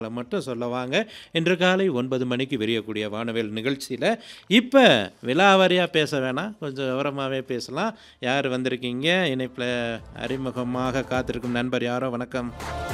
மட்டும் சொல்ல வாங்க. இன்று காலை 9 மணிக்கு விரியக்கூடிய வானவில் நிகழ்ச்சியில் இப்போ விலாவாரியாக பேச வேணாம், கொஞ்சம் விவரமாகவே பேசலாம். யார் வந்திருக்கீங்க? இணைப்பில் அறிமுகமாக காத்திருக்கும் நண்பர் யாரோ? வணக்கம்.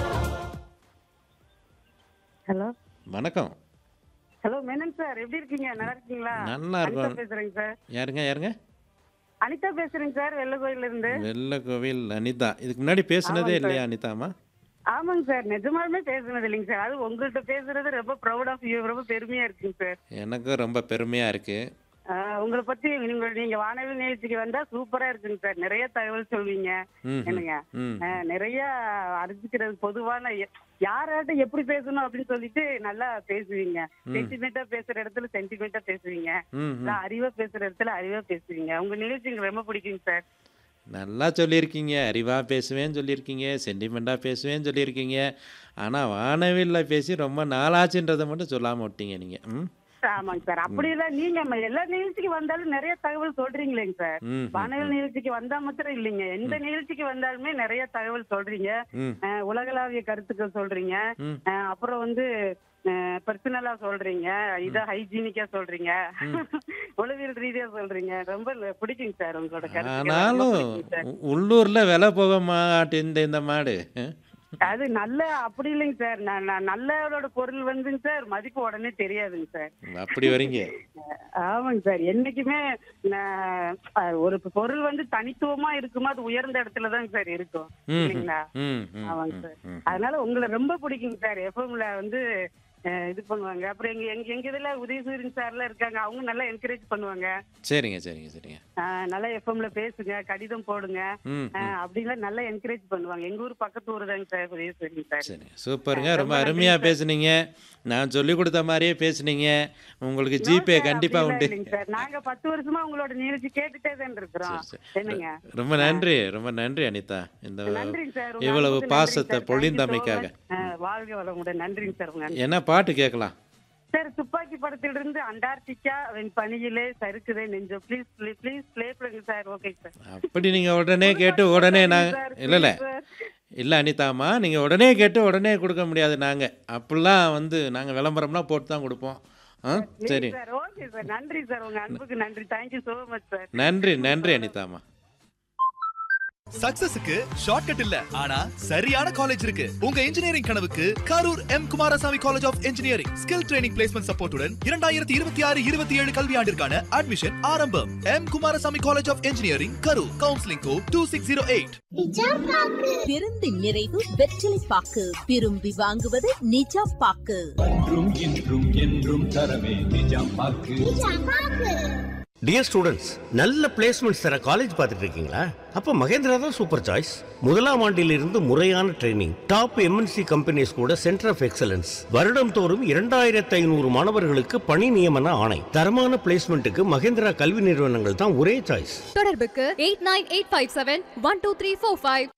ஹலோ வணக்கம். ஹலோ மேனன் சார், எப்படி இருக்கீங்க? நல்லா இருக்கீங்களா? நல்லா அனிதா இருக்கும். பேசுறேங்க சார். யாருங்க? அனிதா பேசுறேங்க சார், வெள்ளக்கோயில இருந்து. வெள்ளக்கோவில் அனிதா. இதுக்கு முன்னாடி பேசுனதே ஆமாங்க இல்லையா சார். அனிதாமா? ஆமாங்க சார், நிஜமாலுமே பேசுனது இல்லைங்க சார். அது உங்கள்கிட்ட பேசுறது ரொம்ப ப்ரௌட் ஆஃப் யூ, ரொம்ப பெருமையா இருக்குங்க சார். எனக்கும் ரொம்ப பெருமையாக இருக்குது. உங்களை பத்தி நீங்க வானவில் நிகழ்ச்சிக்கு வந்தா சூப்பரா இருக்குங்க சார். நிறைய தகவல் சொல்வீங்க. ம் என்னங்க ம் நிறைய அறிஞ்சிக்கிறது பொதுவான யாராட்ட எப்படி பேசணும் அப்படின்னு சொல்லிட்டு நல்லா பேசுவீங்க. சென்டிமெண்டா பேசுற இடத்துல சென்டிமெண்டா பேசுவீங்க. ம் ம் அறிவா பேசுற இடத்துல அறிவா பேசுவீங்க. உங்க நிகழ்ச்சி எனக்கு ரொம்ப பிடிக்குங்க சார். நல்லா சொல்லியிருக்கீங்க. அறிவாக பேசுவேன்னு சொல்லியிருக்கீங்க, சென்டிமெண்ட்டாக பேசுவேன்னு சொல்லியிருக்கீங்க. ஆனால் வானவில்ல பேசி ரொம்ப நாளாச்சுன்றதை மட்டும் சொல்லாமல் விட்டீங்க நீங்கள். ம் ஆமாங்க சார். அப்படி இல்ல, நீங்க எல்லா நிகழ்ச்சிக்கு வந்தாலும் நிறைய தகவல் சொல்றீங்களேங்க சார். ம் வானவில் நிகழ்ச்சிக்கு வந்தா மாத்திரம் இல்லைங்க, எந்த நிகழ்ச்சிக்கு வந்தாலுமே நிறைய தகவல் சொல்றீங்க. ம் உலகளாவிய கருத்துக்கள் சொல்றீங்க. ம் அப்புறம் பர்சனலா சொல்றீங்க, இத ஹைஜீனிக்கா சொல்றீங்க, உளவியல் ரீதியா சொல்றீங்க. ரொம்ப பிடிக்குங்க சார் உங்களோட கருத்து. ஆனாலும் உள்ளூரில் விலை போக மாட்டேன் இந்த மாடு. அது நல்ல அப்படி இல்லைங்க சார். நல்லோட பொருள் வந்துங்க சார், மதிப்பு உடனே தெரியாதுங்க சார். அப்படி வரீங்க. ஆமாங்க சார். என்னைக்குமே ஒரு பொருள் தனித்துவமா இருக்குமா, அது உயர்ந்த இடத்துலதாங்க சார் இருக்கும், ம் இல்லைங்களா? ம் ம் ஆமாங்க ம் சார். ம் அதனால உங்களை ரொம்ப பிடிக்குங்க சார். எஃப்எம்ல இது பண்ணுவாங்க. அப்புறம் எங்க இதுல உதயசூரியன் சார்லாம் இருக்காங்க, அவங்க நல்லா என்கரேஜ் பண்ணுவாங்க. சரிங்க சரிங்க சரிங்க. நல்லா எஃப்எம்ல பேசுங்க, கடிதம் போடுங்க, ம் ம் அப்படின்லாம் நல்லா என்கரேஜ் பண்ணுவாங்க. எங்க ஊர் பக்கத்து ஊர் தாங்க சார் உதயசூரியன் சார். சரி, சூப்பருங்க. ரொம்ப ரொம்ப நன்றிங்க அருமையாக சார். பேசுனீங்க. நான் சொல்லி கொடுத்த மாதிரியே பேசுனீங்க. உங்களுக்கு நோ ஜிபே சார், கண்டிப்பாக அப்படிலாம் உண்டு. இல்லைங்க சார். நாங்க 10 வருஷமா உங்களோட நிகழ்ச்சி கேட்டுட்டே தான் இருக்கிறோம். சரி சரி. என்னங்க? ரொம்ப நன்றி, ரொம்ப நன்றி அனிதா, இந்த நன்றிங்க சார். உங்க இவ்வளவு அன்புக்கு நன்றிங்க பாசத்தை சார். Thank you so பொழிந்தமைக்காக. மச். வாழ்க வளமுடன். நன்றிங்க சார். உங்க என்ன பாட்டு கேட்கலாம்? சார், துப்பாக்கி படத்திலிருந்து அண்டார்டிகா பனியிலே சறுக்குதே நெஞ்சம். ப்ளீஸ் ப்ளீஸ் ப்ளே பண்ணுங்க சார். Okay sir. அப்படி நீங்கள் உடனே கேட்டு உடனே நான் சார், இல்லை ப்ளீஸ் சார். இல்லை அனிதாம்மா, நீங்கள் உடனே கேட்டு உடனே கொடுக்க முடியாது. நாங்கள் அப்படிலாம் நாங்கள் விளம்பரம்லாம் போட்டு தான் கொடுப்போம். சரி, ப்ளீஸ் சார். Okay sir. நன்றி சார். உங்க அன்புக்கு நன்றி. Thank you so much sir. நன்றி நன்றி அனிதாம்மா. சக்சஸுக்கு ஷார்ட்கட் இல்ல, ஆனா சரியான காலேஜ் இருக்கு. உங்க இன்ஜினியரிங் கனவுக்கு Karur M Kumaraswamy college of engineering skill training placement சப்போர்ட்டுடன் 2026-27 கல்வியாண்டிற்கான அட்மிஷன் ஆரம்பம். M Kumaraswamy college of engineering Karur. Counselling code 2608. பெருந்து நிறைவு வெற்றிலை பாக்கு, விரும்பி வாங்குவது நிஜாம் பாக்கு. என்றும் இன்றும் என்றும் தரவே நிஜாம் பாக்கு. டியர் ஸ்டூடெண்ட்ஸ், நல்ல பிளேஸ்மெண்ட்ஸ் தர காலேஜ் பார்த்துட்டு இருக்கீங்களா? அப்போ மகேந்திரா தான் சூப்பர் சாய்ஸ். முதலாம் ஆண்டிலிருந்து முறையான ட்ரைனிங், டாப் எம்என்சி கம்பெனிஸ் கூட சென்டர் ஆஃப் எக்ஸலன்ஸ், வருடம் தோறும் 2500 மாணவர்களுக்கு பணி நியமன ஆணை. தரமான பிளேஸ்மெண்ட்டுக்கு மகேந்திரா கல்வி நிறுவனங்கள் தான் ஒரே சாய்ஸ். தொடர்புக்கு 8985712345.